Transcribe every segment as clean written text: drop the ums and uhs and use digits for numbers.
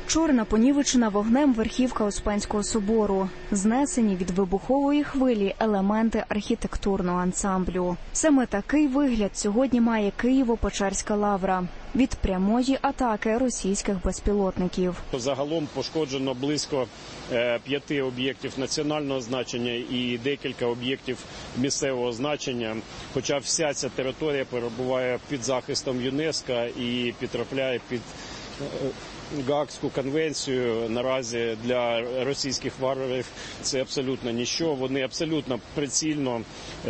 Чорна понівечена вогнем верхівка Успенського собору. Знесені від вибухової хвилі елементи архітектурного ансамблю. Саме такий вигляд сьогодні має Києво-Печерська лавра від прямої атаки російських безпілотників. Загалом пошкоджено близько 5 об'єктів національного значення і декілька об'єктів місцевого значення. Хоча вся ця територія перебуває під захистом ЮНЕСКО і потрапляє під Гаазьку конвенцію. Наразі для російських варварів це абсолютно ніщо. Вони абсолютно прицільно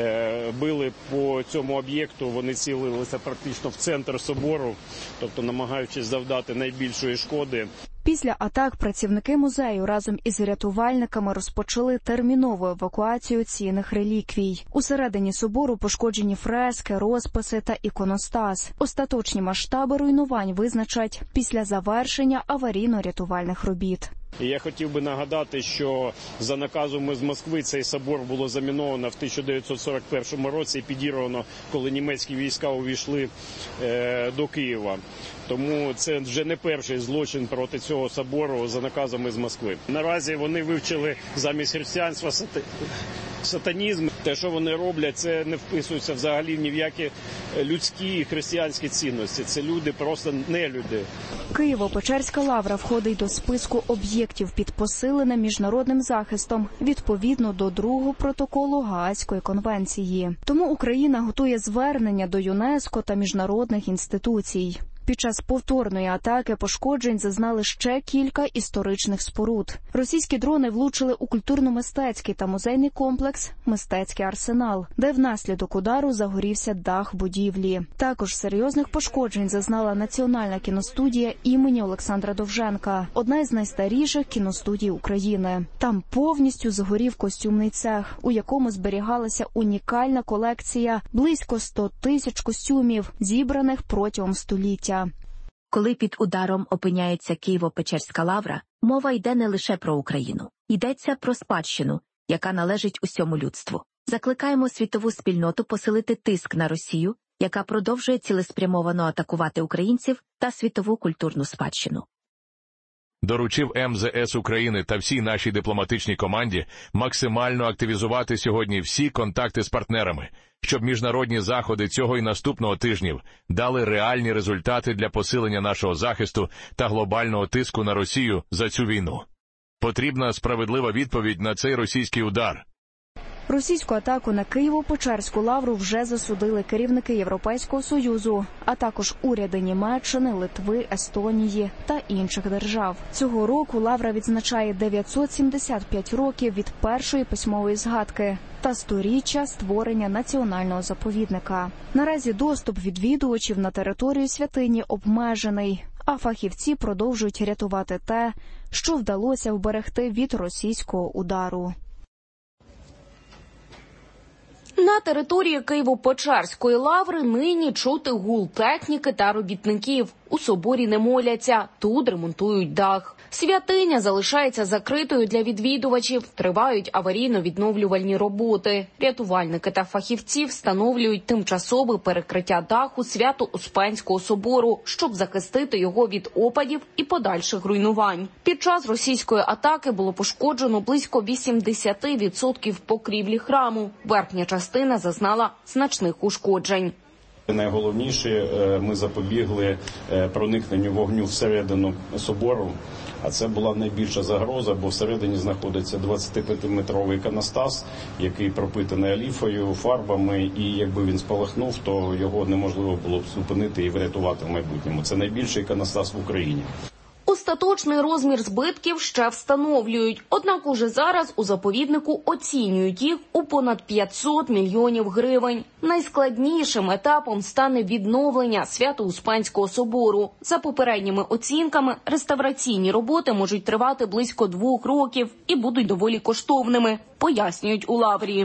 били по цьому об'єкту. Вони цілилися практично в центр собору, тобто намагаючись завдати найбільшої шкоди. Після атак працівники музею разом із рятувальниками розпочали термінову евакуацію цінних реліквій. Усередині собору пошкоджені фрески, розписи та іконостас. Остаточні масштаби руйнувань визначать після завершення аварійно-рятувальних робіт. Я хотів би нагадати, що за наказом з Москви цей собор було заміновано в 1941 році і підірвано, коли німецькі війська увійшли до Києва. Тому це вже не перший злочин проти цього собору за наказом із Москви. Наразі вони вивчили замість християнства сатанізм. Те, що вони роблять, це не вписується взагалі ні в які людські і християнські цінності. Це люди, просто не люди. Києво-Печерська лавра входить до списку об'єктів під посиленим міжнародним захистом відповідно до 2-го протоколу Гаазької конвенції. Тому Україна готує звернення до ЮНЕСКО та міжнародних інституцій. Під час повторної атаки пошкоджень зазнали ще кілька історичних споруд. Російські дрони влучили у культурно-мистецький та музейний комплекс «Мистецький арсенал», де внаслідок удару загорівся дах будівлі. Також серйозних пошкоджень зазнала Національна кіностудія імені Олександра Довженка, одна із найстаріших кіностудій України. Там повністю згорів костюмний цех, у якому зберігалася унікальна колекція близько 100 тисяч костюмів, зібраних протягом століття. Коли під ударом опиняється Києво-Печерська лавра, мова йде не лише про Україну. Йдеться про спадщину, яка належить усьому людству. Закликаємо світову спільноту посилити тиск на Росію, яка продовжує цілеспрямовано атакувати українців та світову культурну спадщину. Доручив МЗС України та всій нашій дипломатичній команді максимально активізувати сьогодні всі контакти з партнерами, щоб міжнародні заходи цього і наступного тижнів дали реальні результати для посилення нашого захисту та глобального тиску на Росію за цю війну. Потрібна справедлива відповідь на цей російський удар. Російську атаку на Києво-Печерську лавру вже засудили керівники Європейського Союзу, а також уряди Німеччини, Литви, Естонії та інших держав. Цього року лавра відзначає 975 років від першої письмової згадки та 100-річчя створення національного заповідника. Наразі доступ відвідувачів на територію святині обмежений, а фахівці продовжують рятувати те, що вдалося вберегти від російського удару. На території Києво-Печерської лаври нині чути гул техніки та робітників. У соборі не моляться, тут ремонтують дах. Святиня залишається закритою для відвідувачів, тривають аварійно-відновлювальні роботи. Рятувальники та фахівці встановлюють тимчасове перекриття даху Свято-Успенського собору, щоб захистити його від опадів і подальших руйнувань. Під час російської атаки було пошкоджено близько 80% покрівлі храму. Верхня частина зазнала значних ушкоджень. Найголовніше, ми запобігли проникненню вогню всередину собору, а це була найбільша загроза, бо всередині знаходиться 25-метровий іконостас, який пропитаний оліфою, фарбами, і якби він спалахнув, то його неможливо було б зупинити і врятувати в майбутньому. Це найбільший іконостас в Україні. Остаточний розмір збитків ще встановлюють, однак уже зараз у заповіднику оцінюють їх у понад 500 мільйонів гривень. Найскладнішим етапом стане відновлення Свято-Успенського собору. За попередніми оцінками, реставраційні роботи можуть тривати близько 2 років і будуть доволі коштовними, пояснюють у лаврі.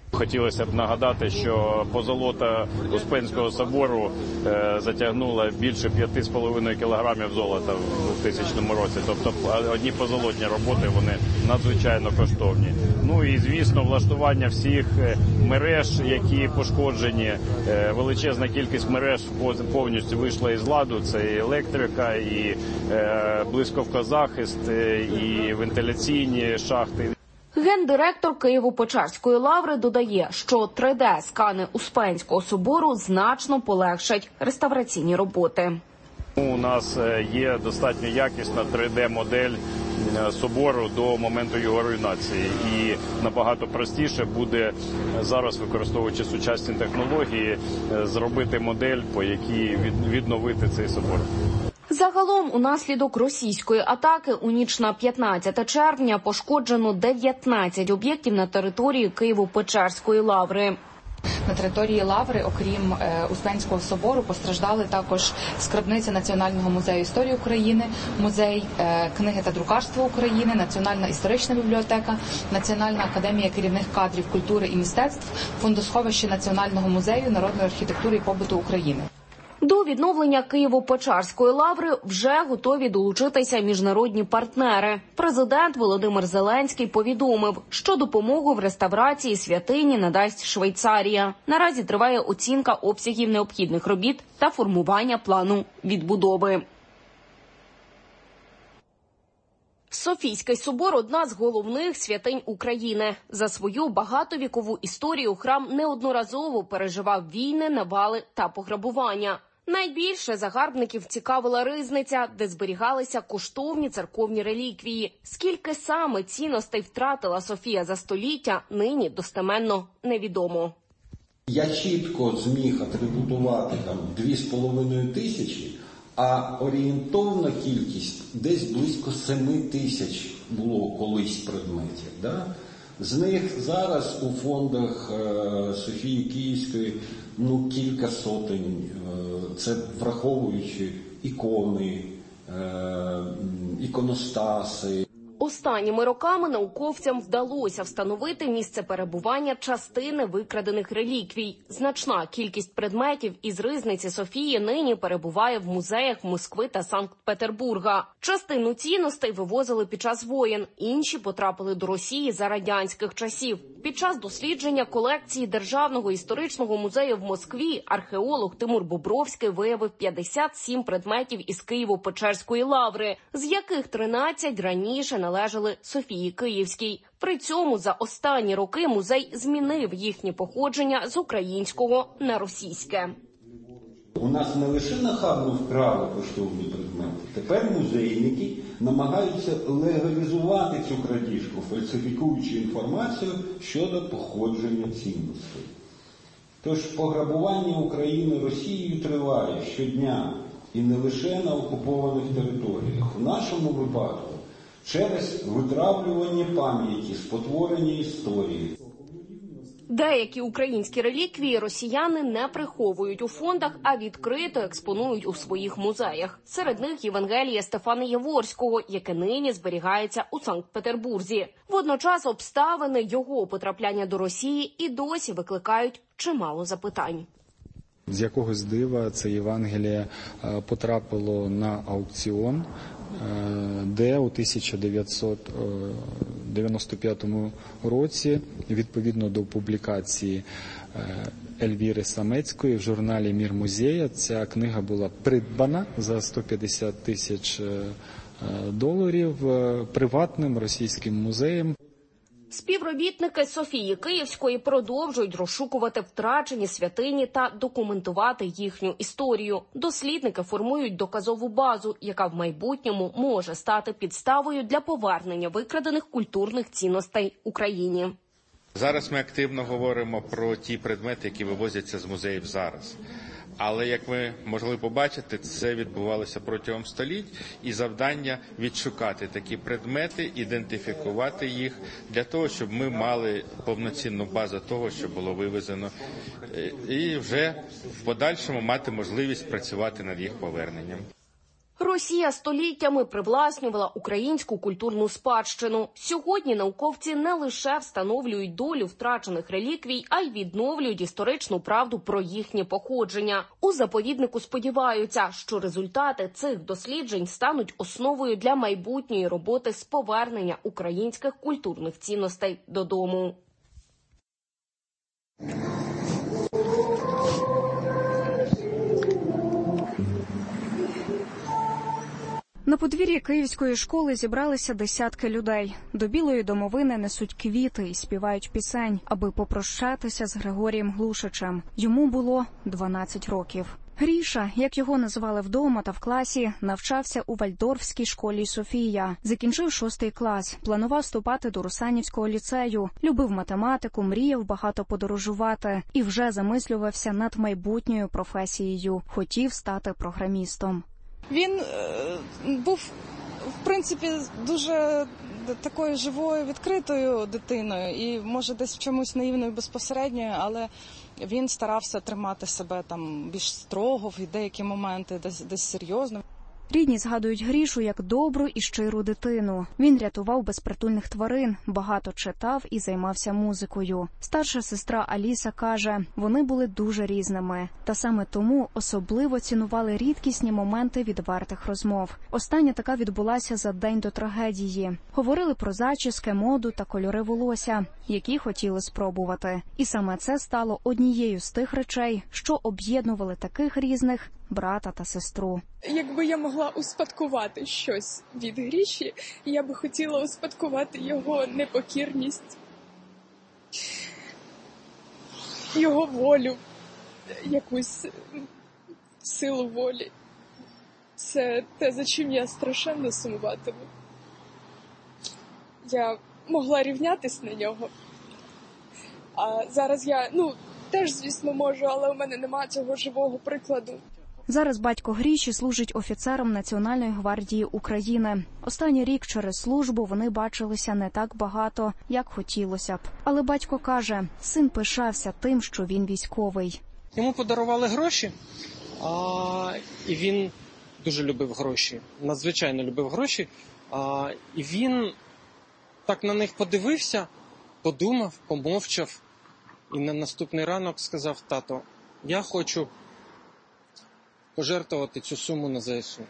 Хотілося б нагадати, що позолота Успенського собору затягнула більше 5,5 кілограмів золота в 2000 році. Тобто одні позолотні роботи, вони надзвичайно коштовні. Ну і, звісно, влаштування всіх мереж, які пошкоджені. Величезна кількість мереж повністю вийшла із ладу. Це і електрика, і блискавкозахист, і вентиляційні шахти. Гендиректор Києво-Печерської лаври додає, що 3D-скани Успенського собору значно полегшать реставраційні роботи. У нас є достатньо якісна 3D-модель собору до моменту його руйнації. І набагато простіше буде зараз, використовуючи сучасні технології, зробити модель, по якій відновити цей собор. Загалом, унаслідок російської атаки у ніч на 15 червня пошкоджено 19 об'єктів на території Києво-Печерської лаври. На території лаври, окрім Успенського собору, постраждали також скарбниця Національного музею історії України, музей книги та друкарства України, Національна історична бібліотека, Національна академія керівних кадрів культури і мистецтв, фондосховище Національного музею народної архітектури і побуту України. До відновлення Києво-Печерської лаври вже готові долучитися міжнародні партнери. Президент Володимир Зеленський повідомив, що допомогу в реставрації святині надасть Швейцарія. Наразі триває оцінка обсягів необхідних робіт та формування плану відбудови. Софійський собор – одна з головних святинь України. За свою багатовікову історію храм неодноразово переживав війни, навали та пограбування. Найбільше загарбників цікавила ризниця, де зберігалися коштовні церковні реліквії. Скільки саме цінностей втратила Софія за століття, нині достеменно невідомо. Я чітко зміг атрибутувати 2,5 тисячі, а орієнтовна кількість десь близько 7 тисяч було колись предметів. Да? З них зараз у фондах Софії Київської кілька сотень. Це враховуючи ікони, іконостаси. Останніми роками науковцям вдалося встановити місце перебування частини викрадених реліквій. Значна кількість предметів із ризниці Софії нині перебуває в музеях Москви та Санкт-Петербурга. Частину цінностей вивозили під час воєн, інші потрапили до Росії за радянських часів. Під час дослідження колекції Державного історичного музею в Москві археолог Тимур Бобровський виявив 57 предметів із Києво-Печерської лаври, з яких 13 раніше належали Софії Київській. При цьому за останні роки музей змінив їхнє походження з українського на російське. У нас не лише нахабно вкрали коштовні предмети, тепер музейники намагаються легалізувати цю крадіжку, фальсифікуючи інформацію щодо походження цінностей. Тож пограбування України Росією триває щодня і не лише на окупованих територіях. У нашому випадку через витравлювання пам'яті, спотворення історії. Деякі українські реліквії росіяни не приховують у фондах, а відкрито експонують у своїх музеях. Серед них Євангеліє Стефана Яворського, яке нині зберігається у Санкт-Петербурзі. Водночас обставини його потрапляння до Росії і досі викликають чимало запитань. З якогось дива це Євангеліє потрапило на аукціон, де у 1995 році, відповідно до публікації Ельвіри Самецької в журналі «Мір музея», ця книга була придбана за 150 тисяч доларів приватним російським музеєм. Співробітники Софії Київської продовжують розшукувати втрачені святині та документувати їхню історію. Дослідники формують доказову базу, яка в майбутньому може стати підставою для повернення викрадених культурних цінностей Україні. Зараз ми активно говоримо про ті предмети, які вивозяться з музеїв зараз. Але, як ви могли побачити, це відбувалося протягом століть, і завдання відшукати такі предмети, ідентифікувати їх, для того, щоб ми мали повноцінну базу того, що було вивезено, і вже в подальшому мати можливість працювати над їх поверненням. Росія століттями привласнювала українську культурну спадщину. Сьогодні науковці не лише встановлюють долю втрачених реліквій, а й відновлюють історичну правду про їхнє походження. У заповіднику сподіваються, що результати цих досліджень стануть основою для майбутньої роботи з повернення українських культурних цінностей додому. На подвір'ї Київської школи зібралися десятки людей. До Білої домовини несуть квіти і співають пісень, аби попрощатися з Григорієм Глушичем. Йому було 12 років. Гріша, як його називали вдома та в класі, навчався у Вальдорфській школі Софія. Закінчив 6 клас, планував вступати до Русанівського ліцею, любив математику, мріяв багато подорожувати і вже замислювався над майбутньою професією. Хотів стати програмістом. Він був, в принципі, дуже такою живою, відкритою дитиною і, може, десь в чомусь наївною безпосередньою, але він старався тримати себе там більш строго в деякі моменти, десь серйозно. Рідні згадують Грішу як добру і щиру дитину. Він рятував безпритульних тварин, багато читав і займався музикою. Старша сестра Аліса каже, вони були дуже різними. Та саме тому особливо цінували рідкісні моменти відвертих розмов. Остання така відбулася за день до трагедії. Говорили про зачіски, моду та кольори волосся, які хотіли спробувати. І саме це стало однією з тих речей, що об'єднували таких різних брата та сестру. Якби я могла успадкувати щось від Гріші, я би хотіла успадкувати його непокірність, його волю, якусь силу волі. Це те, за чим я страшенно сумуватиму. Я могла рівнятись на нього. А зараз я, теж, звісно, можу, але у мене немає цього живого прикладу. Зараз батько Гріші служить офіцером Національної гвардії України. Останній рік через службу вони бачилися не так багато, як хотілося б. Але батько каже, син пишався тим, що він військовий. Йому подарували гроші, і він дуже любив гроші, надзвичайно любив гроші. І він так на них подивився, подумав, помовчав. І на наступний ранок сказав: тато, я хочу пожертвувати цю суму на ЗСУ.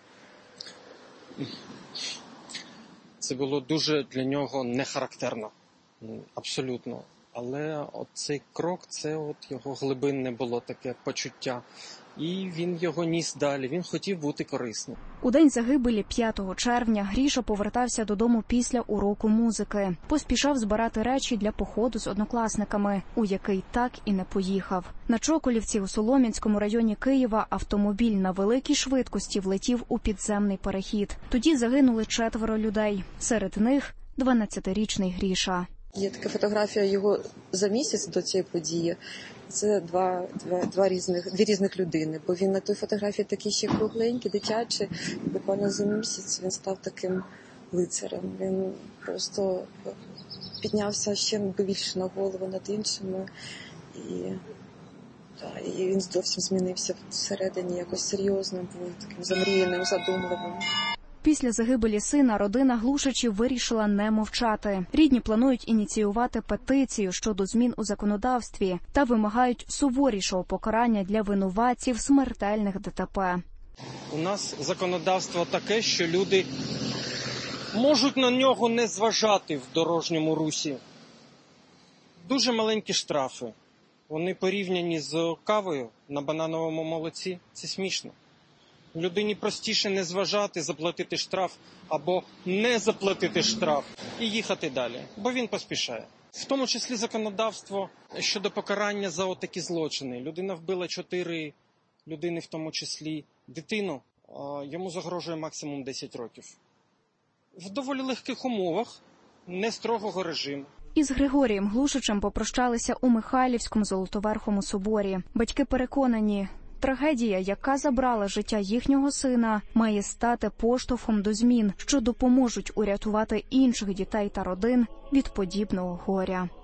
Це було дуже для нього нехарактерно, абсолютно. Але цей крок, це його глибинне було таке почуття. І він його ніс далі, він хотів бути корисним. У день загибелі 5 червня Гріша повертався додому після уроку музики. Поспішав збирати речі для походу з однокласниками, у який так і не поїхав. На Чоколівці у Солом'янському районі Києва автомобіль на великій швидкості влетів у підземний перехід. Тоді загинули 4 людей. Серед них 12-річний Гріша. Є така фотографія його за місяць до цієї події. Це дві різних людини, бо він на той фотографії такий ще кругленький, дитячий. Буквально за місяць він став таким лицарем. Він просто піднявся ще більше на голову над іншими. І він зовсім змінився всередині, якось серйозним, був таким замріяним, задумливим. Після загибелі сина родина Глушичів вирішила не мовчати. Рідні планують ініціювати петицію щодо змін у законодавстві та вимагають суворішого покарання для винуватців смертельних ДТП. У нас законодавство таке, що люди можуть на нього не зважати в дорожньому русі. Дуже маленькі штрафи. Вони порівняні з кавою на банановому молоці. Це смішно. Людині простіше не зважати, заплатити штраф або не заплатити штраф і їхати далі, бо він поспішає. В тому числі законодавство щодо покарання за отакі злочини. Людина вбила 4 людини, в тому числі дитину, йому загрожує максимум 10 років. В доволі легких умовах, не строгого режиму. Із Григорієм Глушичем попрощалися у Михайлівському Золотоверхому соборі. Батьки переконані, трагедія, яка забрала життя їхнього сина, має стати поштовхом до змін, що допоможуть урятувати інших дітей та родин від подібного горя.